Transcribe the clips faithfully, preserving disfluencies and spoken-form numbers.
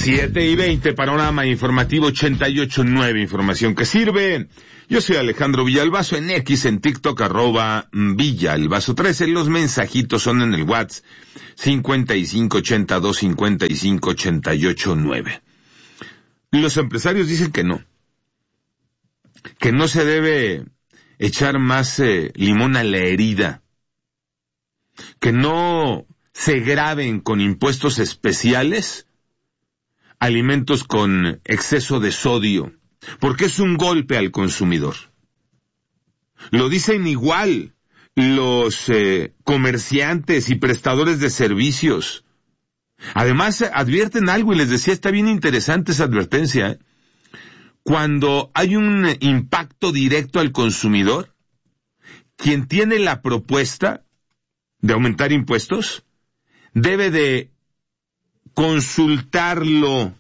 Siete y veinte, panorama informativo ochenta y ocho punto nueve, información que sirve. Yo soy Alejandro Villalbazo, en X, en TikTok, arroba Villalbazo trece. Los mensajitos son en el WhatsApp cincuenta y cinco ochenta y dos cincuenta y cinco ochenta y ocho nueve. Los empresarios dicen que no, que no se debe echar más eh, limón a la herida, que no se graven con impuestos especiales alimentos con exceso de sodio, porque es un golpe al consumidor. Lo dicen igual los eh, comerciantes y prestadores de servicios. Además, advierten algo, y les decía, está bien interesante esa advertencia, ¿eh? Cuando hay un impacto directo al consumidor, quien tiene la propuesta de aumentar impuestos debe de consultarlo,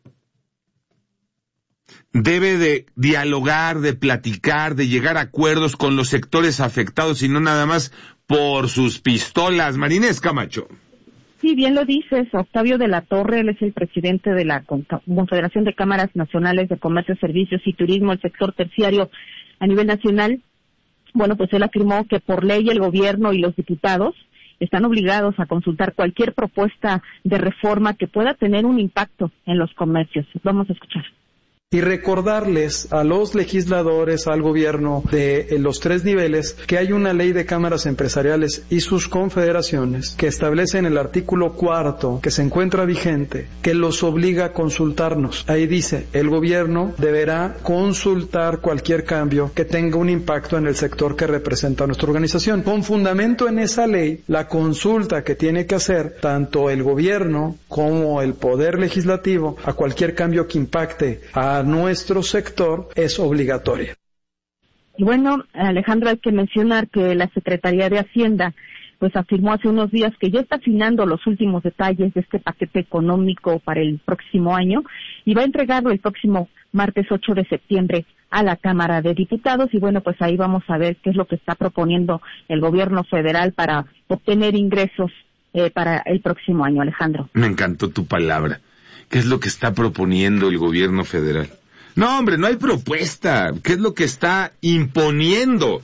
debe de dialogar, de platicar, de llegar a acuerdos con los sectores afectados y no nada más por sus pistolas. Marinés Camacho. Sí, bien lo dices, Octavio de la Torre, él es el presidente de la Confederación de Cámaras Nacionales de Comercio, Servicios y Turismo, el sector terciario a nivel nacional. Bueno, pues él afirmó que por ley el gobierno y los diputados están obligados a consultar cualquier propuesta de reforma que pueda tener un impacto en los comercios. Vamos a escuchar. Y recordarles a los legisladores, al gobierno de los tres niveles, que hay una ley de cámaras empresariales y sus confederaciones que establece en el artículo cuarto, que se encuentra vigente, que los obliga a consultarnos. Ahí dice, el gobierno deberá consultar cualquier cambio que tenga un impacto en el sector que representa a nuestra organización. Con fundamento en esa ley, la consulta que tiene que hacer tanto el gobierno como el poder legislativo a cualquier cambio que impacte a nuestro sector es obligatoria. Y bueno, Alejandro, hay que mencionar que la Secretaría de Hacienda pues afirmó hace unos días que ya está afinando los últimos detalles de este paquete económico para el próximo año y va a entregarlo el próximo martes ocho de septiembre a la Cámara de Diputados. Y bueno, pues ahí vamos a ver qué es lo que está proponiendo el gobierno federal para obtener ingresos eh, para el próximo año, Alejandro. Me encantó tu palabra. ¿Qué es lo que está proponiendo el gobierno federal? No, hombre, no hay propuesta. ¿Qué es lo que está imponiendo?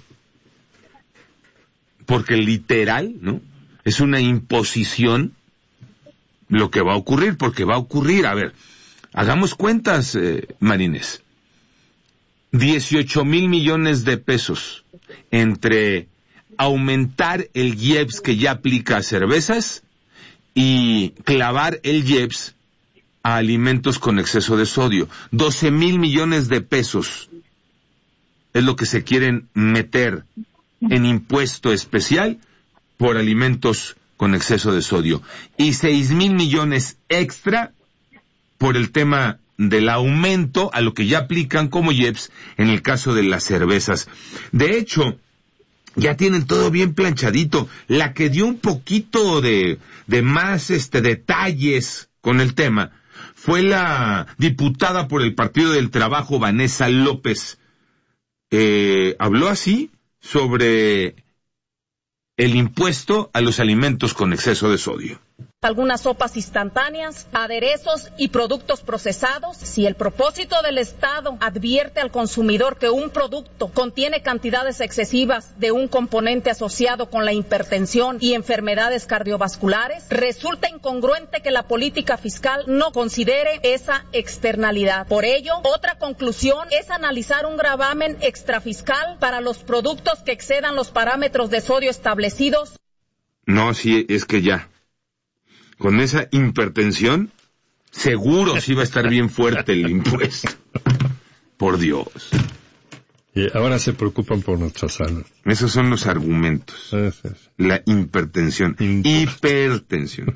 Porque literal, ¿no? Es una imposición lo que va a ocurrir, porque va a ocurrir. A ver, hagamos cuentas, eh, Marines. dieciocho mil millones de pesos entre aumentar el I E P S que ya aplica a cervezas y clavar el I E P S a alimentos con exceso de sodio. doce mil millones de pesos es lo que se quieren meter en impuesto especial por alimentos con exceso de sodio. Y seis mil millones extra por el tema del aumento a lo que ya aplican como I E P S en el caso de las cervezas. De hecho, ya tienen todo bien planchadito. La que dio un poquito de, de más este detalles con el tema fue la diputada por el Partido del Trabajo, Vanessa López. Eh, habló así sobre el impuesto a los alimentos con exceso de sodio. Algunas sopas instantáneas, aderezos y productos procesados. Si el propósito del Estado advierte al consumidor que un producto contiene cantidades excesivas de un componente asociado con la hipertensión y enfermedades cardiovasculares, resulta incongruente que la política fiscal no considere esa externalidad. Por ello, otra conclusión es analizar un gravamen extrafiscal para los productos que excedan los parámetros de sodio establecidos. No, sí, es que ya. Con esa hipertensión, seguro sí va a estar bien fuerte el impuesto. Por Dios. Y ahora se preocupan por nuestra salud. Esos son los argumentos. Sí, sí, sí. La hipertensión. Hipertensión.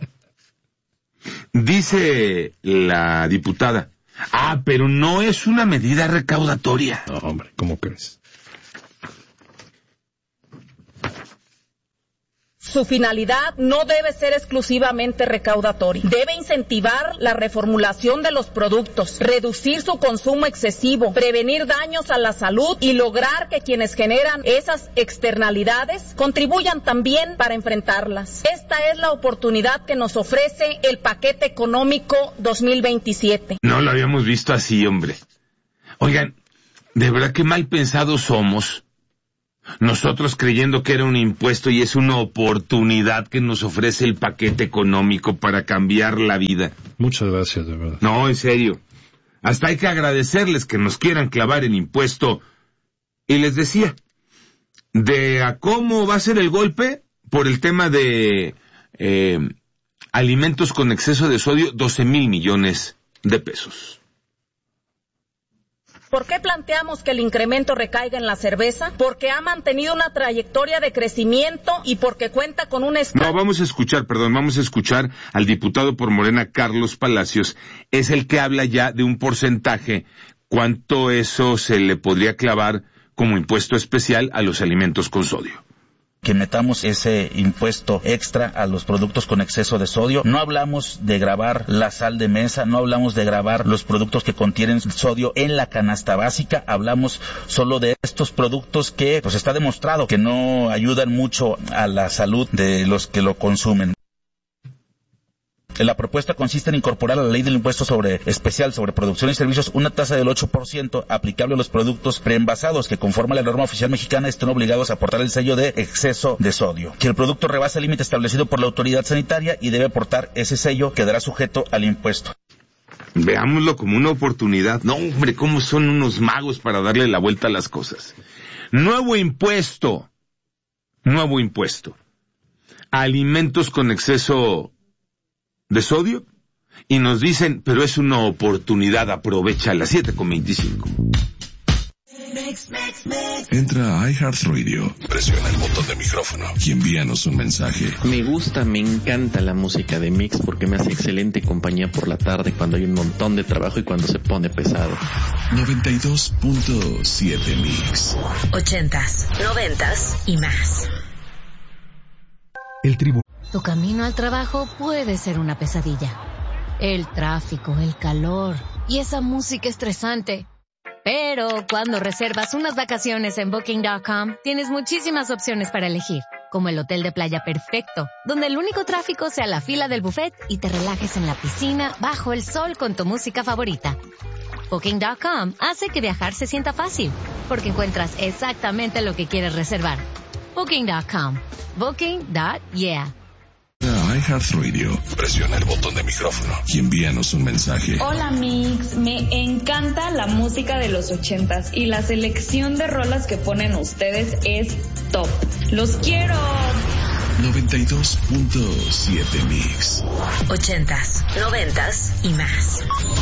Dice la diputada, ah, pero no es una medida recaudatoria. No, hombre, ¿cómo crees? su finalidad no debe ser exclusivamente recaudatoria. Debe incentivar la reformulación de los productos, reducir su consumo excesivo, prevenir daños a la salud y lograr que quienes generan esas externalidades contribuyan también para enfrentarlas. Esta es la oportunidad que nos ofrece el paquete económico dos mil veintisiete. No lo habíamos visto así, hombre. Oigan, de verdad que mal pensados somos. Nosotros creyendo que era un impuesto y es una oportunidad que nos ofrece el paquete económico para cambiar la vida. Muchas gracias, de verdad. No, en serio. Hasta hay que agradecerles que nos quieran clavar el impuesto. Y les decía, de a cómo va a ser el golpe por el tema de eh, alimentos con exceso de sodio, doce mil millones de pesos. ¿Por qué planteamos que el incremento recaiga en la cerveza? Porque ha mantenido una trayectoria de crecimiento y porque cuenta con un... Est- no, vamos a escuchar, perdón, vamos a escuchar al diputado por Morena, Carlos Palacios. Es el que habla ya de un porcentaje, cuánto eso se le podría clavar como impuesto especial a los alimentos con sodio. Que metamos ese impuesto extra a los productos con exceso de sodio. No hablamos de gravar la sal de mesa, no hablamos de gravar los productos que contienen sodio en la canasta básica, hablamos solo de estos productos que pues está demostrado que no ayudan mucho a la salud de los que lo consumen. La propuesta consiste en incorporar a la ley del impuesto sobre especial sobre producción y servicios una tasa del ocho por ciento aplicable a los productos preenvasados que conforme a la norma oficial mexicana estén obligados a aportar el sello de exceso de sodio. Si el producto rebasa el límite establecido por la autoridad sanitaria y debe aportar ese sello, quedará sujeto al impuesto. Veámoslo como una oportunidad. No, hombre, cómo son unos magos para darle la vuelta a las cosas. Nuevo impuesto. Nuevo impuesto. Alimentos con exceso de sodio, y nos dicen, pero es una oportunidad, aprovecha a las siete con veinticinco. Entra a iHeartRadio, presiona el botón de micrófono y envíanos un mensaje. Me gusta, me encanta la música de Mix porque me hace excelente compañía por la tarde cuando hay un montón de trabajo y cuando se pone pesado. noventa y dos punto siete Mix. Ochentas, noventas y más. El tribunal. Tu camino al trabajo puede ser una pesadilla. El tráfico, el calor y esa música estresante. Pero cuando reservas unas vacaciones en Booking punto com, tienes muchísimas opciones para elegir, como el hotel de playa perfecto, donde el único tráfico sea la fila del buffet y te relajes en la piscina bajo el sol con tu música favorita. Booking punto com hace que viajar se sienta fácil, porque encuentras exactamente lo que quieres reservar. Booking punto com. Booking punto yeah. A iHeartRadio, presiona el botón de micrófono y envíanos un mensaje. Hola Mix, me encanta la música de los ochentas y la selección de rolas que ponen ustedes es top. ¡Los quiero! noventa y dos punto siete Mix. Ochentas, noventas y más.